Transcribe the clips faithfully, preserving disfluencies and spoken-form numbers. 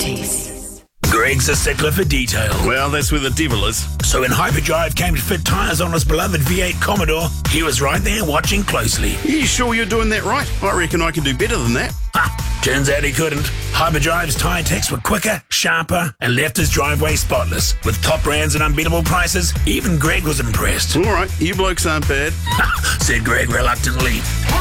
celebrities. Greg's a stickler for detail. Well, that's where the devil is. So when Hyperdrive came to fit tyres on his beloved V eight Commodore, he was right there watching closely. You sure you're doing that right? I reckon I can do better than that. Ha! Turns out he couldn't. Hyperdrive's tyre techs were quicker, sharper, and left his driveway spotless. With top brands and unbeatable prices, even Greg was impressed. All right, you blokes aren't bad. Said Greg reluctantly.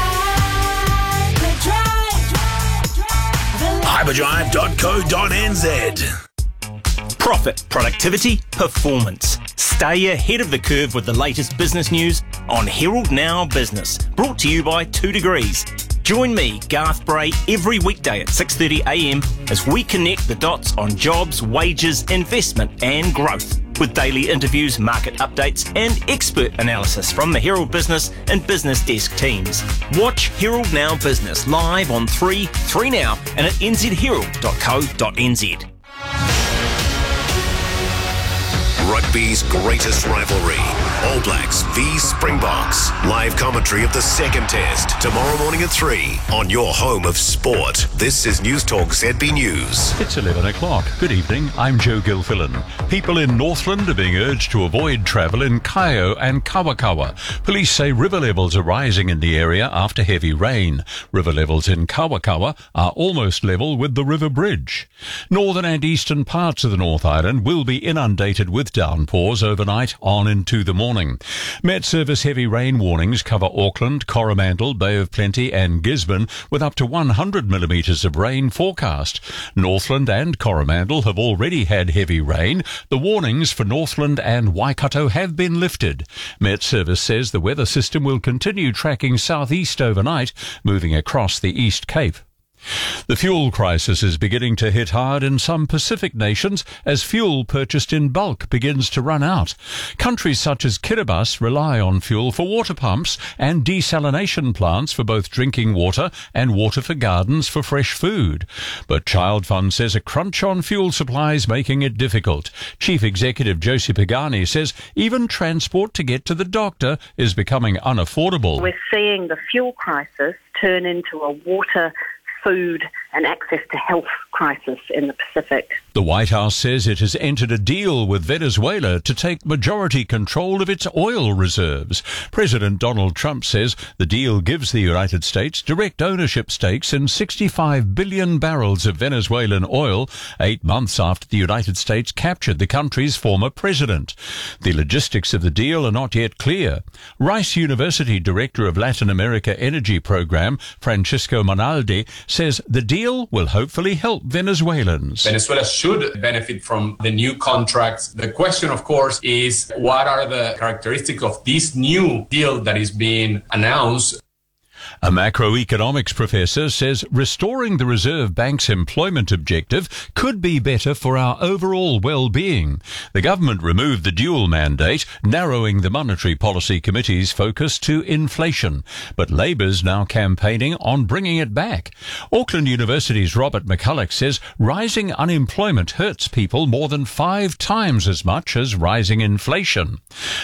Hyperdrive dot co dot n z. Profit, productivity, performance. Stay ahead of the curve with the latest business news on Herald Now Business. Brought to you by Two Degrees. Join me, Garth Bray, every weekday at six thirty a m as we connect the dots on jobs, wages, investment and growth. With daily interviews, market updates and expert analysis from the Herald Business and Business Desk teams. Watch Herald Now Business live on three, three Now and at n z herald dot co dot n z. Rugby's greatest rivalry. All Blacks v Springboks. Live commentary of the second test tomorrow morning at three on your home of sport. This is News Talk Z B News. It's eleven o'clock. Good evening. I'm Joe Gilfillan. People in Northland are being urged to avoid travel in Kaio and Kawakawa. Police say river levels are rising in the area after heavy rain. River levels in Kawakawa are almost level with the river bridge. Northern and eastern parts of the North Island will be inundated with downpours overnight on into the morning. Met Service heavy rain warnings cover Auckland, Coromandel, Bay of Plenty and Gisborne with up to one hundred millimetres of rain forecast. Northland and Coromandel have already had heavy rain. The warnings for Northland and Waikato have been lifted. Met Service says the weather system will continue tracking southeast overnight, moving across the East Cape. The fuel crisis is beginning to hit hard in some Pacific nations as fuel purchased in bulk begins to run out. Countries such as Kiribati rely on fuel for water pumps and desalination plants for both drinking water and water for gardens for fresh food. But Child Fund says a crunch on fuel supplies making it difficult. Chief Executive Josie Pagani says even transport to get to the doctor is becoming unaffordable. We're seeing the fuel crisis turn into a water, food and access to health crisis in the Pacific. The White House says it has entered a deal with Venezuela to take majority control of its oil reserves. President Donald Trump says the deal gives the United States direct ownership stakes in sixty-five billion barrels of Venezuelan oil, eight months after the United States captured the country's former president. The logistics of the deal are not yet clear. Rice University Director of Latin America Energy Program, Francisco Monaldi, says the deal will hopefully help Venezuelans. Venezuela should benefit from the new contracts. The question, of course, is what are the characteristics of this new deal that is being announced? A macroeconomics professor says restoring the Reserve Bank's employment objective could be better for our overall well-being. The government removed the dual mandate, narrowing the Monetary Policy Committee's focus to inflation. But Labour's now campaigning on bringing it back. Auckland University's Robert McCulloch says rising unemployment hurts people more than five times as much as rising inflation.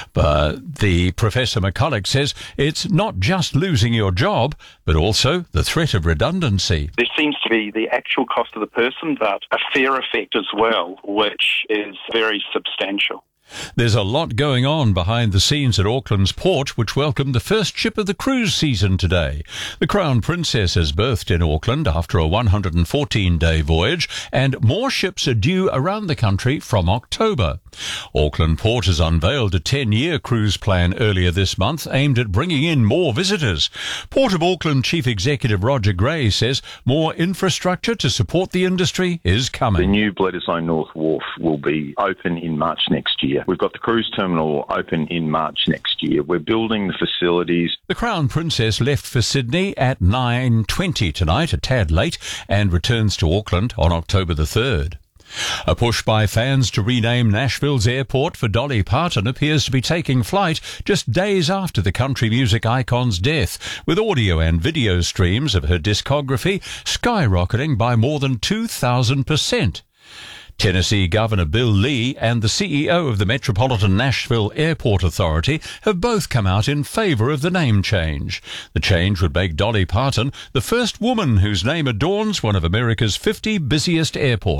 But the Professor McCulloch says it's not just losing your job, but also the threat of redundancy. There seems to be the actual cost of the person, but a fair effect as well, which is very substantial. There's a lot going on behind the scenes at Auckland's port, which welcomed the first ship of the cruise season today. The Crown Princess has berthed in Auckland after a one hundred fourteen day voyage, and more ships are due around the country from October. Auckland Port has unveiled a ten year cruise plan earlier this month aimed at bringing in more visitors. Port of Auckland Chief Executive Roger Gray says more infrastructure to support the industry is coming. The new Bledisloe North Wharf will be open in March next year. We've got the cruise terminal open in March next year. We're building the facilities. The Crown Princess left for Sydney at nine twenty tonight, a tad late, and returns to Auckland on October the third. A push by fans to rename Nashville's airport for Dolly Parton appears to be taking flight just days after the country music icon's death, with audio and video streams of her discography skyrocketing by more than two thousand percent. Tennessee Governor Bill Lee and the C E O of the Metropolitan Nashville Airport Authority have both come out in favor of the name change. The change would make Dolly Parton the first woman whose name adorns one of America's fifty busiest airports.